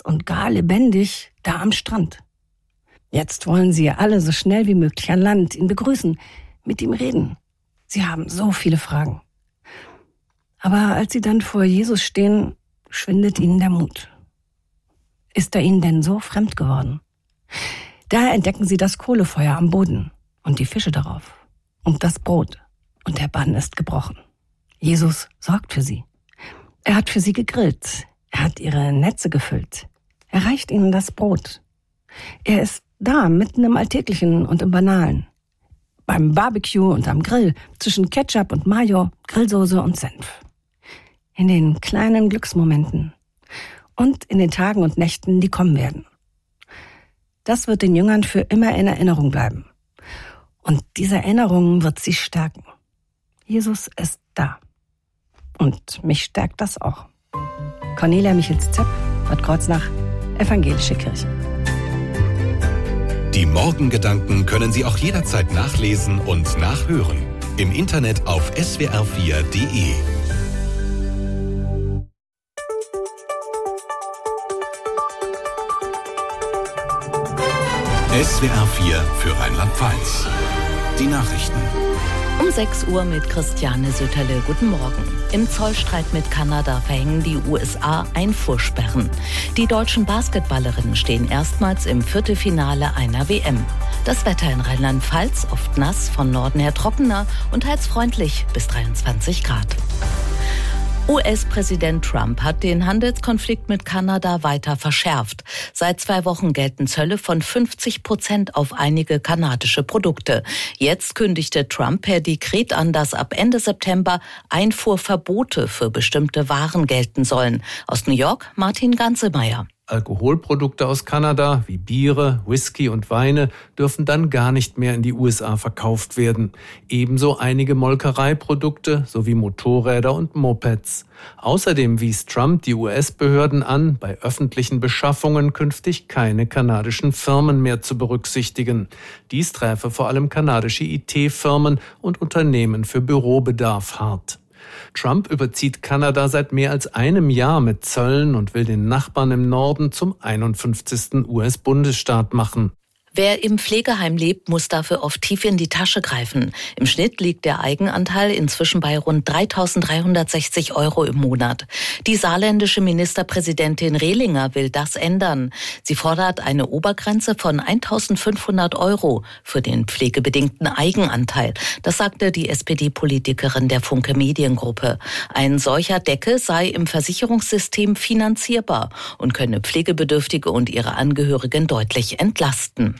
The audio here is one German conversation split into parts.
und gar lebendig da am Strand. Jetzt wollen sie alle so schnell wie möglich an Land, ihn begrüßen, mit ihm reden. Sie haben so viele Fragen. Aber als sie dann vor Jesus stehen, schwindet ihnen der Mut. Ist er ihnen denn so fremd geworden? Da entdecken sie das Kohlefeuer am Boden und die Fische darauf und das Brot. Und der Bann ist gebrochen. Jesus sorgt für sie. Er hat für sie gegrillt. Er hat ihre Netze gefüllt. Er reicht ihnen das Brot. Er ist da, mitten im Alltäglichen und im Banalen. Beim Barbecue und am Grill, zwischen Ketchup und Mayo, Grillsoße und Senf. In den kleinen Glücksmomenten und in den Tagen und Nächten, die kommen werden. Das wird den Jüngern für immer in Erinnerung bleiben. Und diese Erinnerung wird sie stärken. Jesus ist da. Und mich stärkt das auch. Cornelia Michels-Zepp, Bad Kreuznach, Evangelische Kirche. Die Morgengedanken können Sie auch jederzeit nachlesen und nachhören. Im Internet auf swr4.de. SWR4 für Rheinland-Pfalz. Die Nachrichten. Um 6 Uhr mit Christiane Sütterle. Guten Morgen. Im Zollstreit mit Kanada verhängen die USA Einfuhrsperren. Die deutschen Basketballerinnen stehen erstmals im Viertelfinale einer WM. Das Wetter in Rheinland-Pfalz oft nass, von Norden her trockener und teils freundlich bis 23 Grad. US-Präsident Trump hat den Handelskonflikt mit Kanada weiter verschärft. Seit 2 Wochen gelten Zölle von 50% auf einige kanadische Produkte. Jetzt kündigte Trump per Dekret an, dass ab Ende September Einfuhrverbote für bestimmte Waren gelten sollen. Aus New York, Martin Ganzemeyer. Alkoholprodukte aus Kanada wie Biere, Whisky und Weine dürfen dann gar nicht mehr in die USA verkauft werden. Ebenso einige Molkereiprodukte sowie Motorräder und Mopeds. Außerdem wies Trump die US-Behörden an, bei öffentlichen Beschaffungen künftig keine kanadischen Firmen mehr zu berücksichtigen. Dies träfe vor allem kanadische IT-Firmen und Unternehmen für Bürobedarf hart. Trump überzieht Kanada seit mehr als einem Jahr mit Zöllen und will den Nachbarn im Norden zum 51. US-Bundesstaat machen. Wer im Pflegeheim lebt, muss dafür oft tief in die Tasche greifen. Im Schnitt liegt der Eigenanteil inzwischen bei rund 3.360 € im Monat. Die saarländische Ministerpräsidentin Rehlinger will das ändern. Sie fordert eine Obergrenze von 1.500 € für den pflegebedingten Eigenanteil. Das sagte die SPD-Politikerin der Funke Mediengruppe. Ein solcher Deckel sei im Versicherungssystem finanzierbar und könne Pflegebedürftige und ihre Angehörigen deutlich entlasten.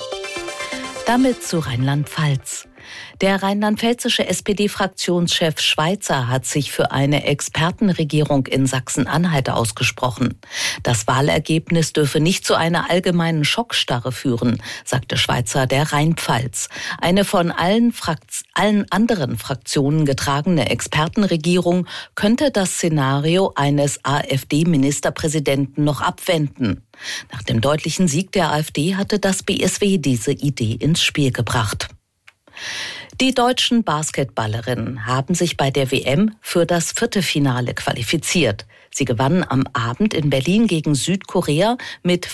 Damit zu Rheinland-Pfalz. Der rheinland-pfälzische SPD-Fraktionschef Schweizer hat sich für eine Expertenregierung in Sachsen-Anhalt ausgesprochen. Das Wahlergebnis dürfe nicht zu einer allgemeinen Schockstarre führen, sagte Schweizer der Rheinpfalz. Eine von allen anderen Fraktionen getragene Expertenregierung könnte das Szenario eines AfD-Ministerpräsidenten noch abwenden. Nach dem deutlichen Sieg der AfD hatte das BSW diese Idee ins Spiel gebracht. Die deutschen Basketballerinnen haben sich bei der WM für das Viertelfinale qualifiziert. Sie gewannen am Abend in Berlin gegen Südkorea mit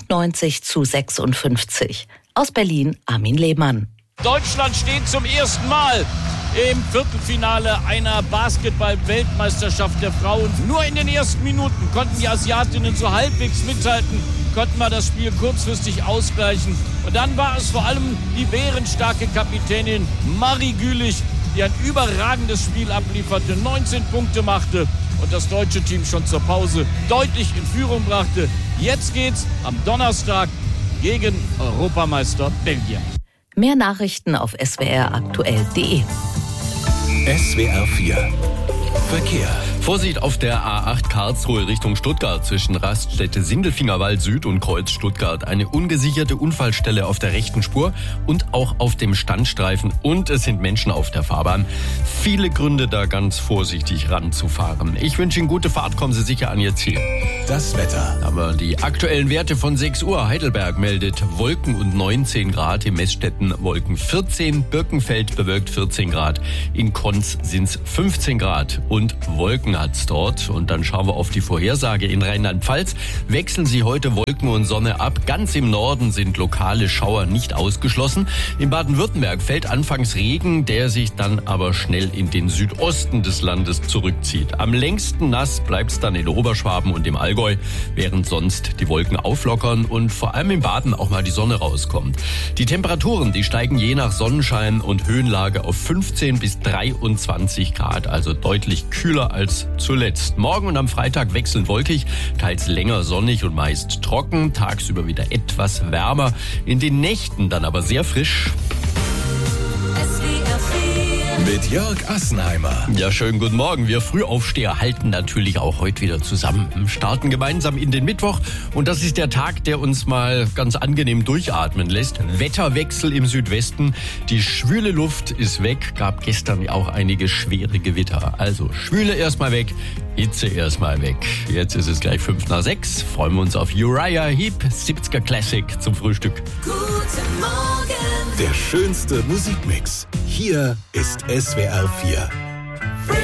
94:56. Aus Berlin Armin Lehmann. Deutschland steht zum ersten Mal im Viertelfinale einer Basketball-Weltmeisterschaft der Frauen. Nur in den ersten Minuten konnten die Asiatinnen so halbwegs mithalten, konnten wir das Spiel kurzfristig ausgleichen. Und dann war es vor allem die bärenstarke Kapitänin Marie Gülich, die ein überragendes Spiel ablieferte, 19 Punkte machte und das deutsche Team schon zur Pause deutlich in Führung brachte. Jetzt geht's am Donnerstag gegen Europameister Belgien. Mehr Nachrichten auf swraktuell.de. SWR 4 Verkehr. Vorsicht auf der A8 Karlsruhe Richtung Stuttgart zwischen Raststätte Sindelfingerwald Süd und Kreuz Stuttgart. Eine ungesicherte Unfallstelle auf der rechten Spur und auch auf dem Standstreifen. Und es sind Menschen auf der Fahrbahn. Viele Gründe, da ganz vorsichtig ranzufahren. Ich wünsche Ihnen gute Fahrt, kommen Sie sicher an Ihr Ziel. Das Wetter. Aber die aktuellen Werte von 6 Uhr. Heidelberg meldet Wolken und 19 Grad. In Messstetten Wolken 14. Birkenfeld bewölkt 14 Grad. In Konz sind es 15 Grad und Wolken. Wolken hat's dort. Und dann schauen wir auf die Vorhersage. In Rheinland-Pfalz wechseln sie heute Wolken und Sonne ab. Ganz im Norden sind lokale Schauer nicht ausgeschlossen. In Baden-Württemberg fällt anfangs Regen, der sich dann aber schnell in den Südosten des Landes zurückzieht. Am längsten nass bleibt's dann in Oberschwaben und im Allgäu, während sonst die Wolken auflockern und vor allem in Baden auch mal die Sonne rauskommt. Die Temperaturen, die steigen je nach Sonnenschein und Höhenlage auf 15 bis 23 Grad, also deutlich kühler als zuletzt. Morgen und am Freitag wechselnd wolkig, teils länger sonnig und meist trocken, tagsüber wieder etwas wärmer, in den Nächten dann aber sehr frisch. Mit Jörg Assenheimer. Ja, schönen guten Morgen. Wir Frühaufsteher halten natürlich auch heute wieder zusammen. Starten gemeinsam in den Mittwoch. Und das ist der Tag, der uns mal ganz angenehm durchatmen lässt. Wetterwechsel im Südwesten. Die schwüle Luft ist weg. Gab gestern auch einige schwere Gewitter. Also Schwüle erstmal weg, Hitze erstmal weg. Jetzt ist es gleich 5:05. Freuen wir uns auf Uriah Heep, 70er Classic zum Frühstück. Guten Morgen. Der schönste Musikmix. Hier ist SWR 4.